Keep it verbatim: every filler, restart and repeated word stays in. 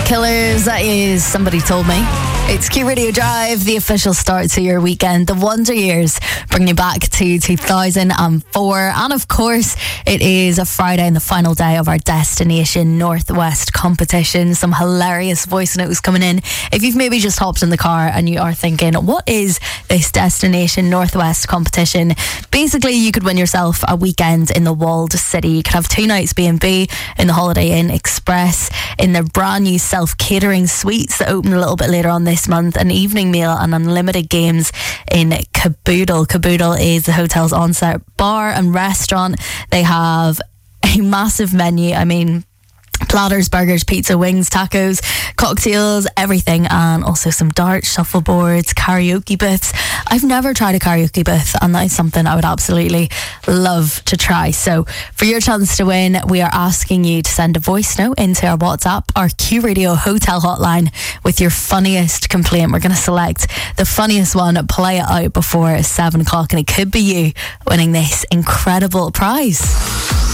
Killers, that is Somebody Told Me. It's Q Radio Drive, the official start to your weekend. The Wonder Years bring you back to two thousand four. And of course, it is a Friday and the final day of our Destination Northwest competition. Some hilarious voice notes coming in. If you've maybe just hopped in the car and you are thinking, what is this Destination Northwest competition? Basically, you could win yourself a weekend in the walled city. You could have two nights B and B in the Holiday Inn Express, in their brand new self-catering suites that open a little bit later on this month, an evening meal and unlimited games in Caboodle. Caboodle is the hotel's on-site bar and restaurant. They have a massive menu. I mean, platters, burgers, pizza, wings, tacos, cocktails, everything, and also some darts, shuffleboards, karaoke booths. I've never tried a karaoke booth, and that is something I would absolutely love to try. So for your chance to win, we are asking you to send a voice note into our WhatsApp, our Q Radio hotel hotline, with your funniest complaint. We're going to select the funniest one, play it out before seven o'clock, and it could be you winning this incredible prize.